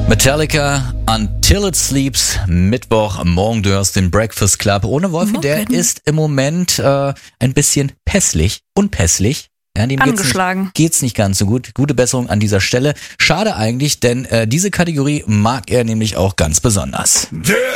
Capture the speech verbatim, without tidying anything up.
Metallica, Until It Sleeps, Mittwoch, morgen du hörst den Breakfast Club. Ohne Wolfi, der ist im Moment äh, ein bisschen pässlich, unpässlich. Ja, dem Angeschlagen. Geht's nicht, geht's nicht ganz so gut. Gute Besserung an dieser Stelle. Schade eigentlich, denn äh, diese Kategorie mag er nämlich auch ganz besonders. Der